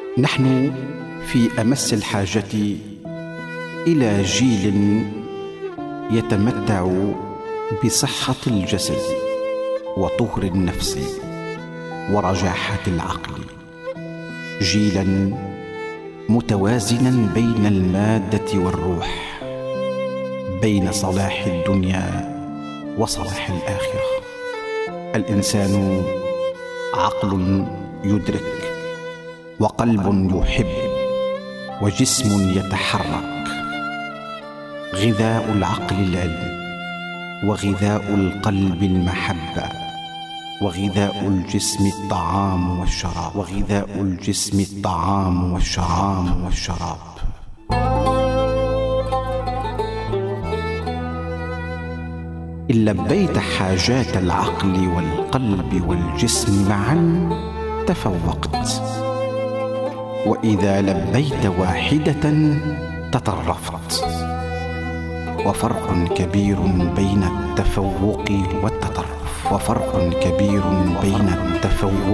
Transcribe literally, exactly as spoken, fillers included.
نحن في أمس الحاجة إلى جيل يتمتع بصحة الجسد وطهر النفس ورجاحة العقل، جيلا متوازنا بين المادة والروح، بين صلاح الدنيا وصلاح الآخرة. الإنسان عقل يدرك، وقلب يحب، وجسم يتحرك. غذاء العقل العلم، وغذاء القلب المحبة، وغذاء الجسم الطعام والشراب وغذاء الجسم الطعام والشراب والشراب إن لبيت حاجات العقل والقلب والجسم معا تفوقت، وإذا لبيت واحدة تطرفت. وفرق كبير بين التفوق والتطرف وفرق كبير بين التفوق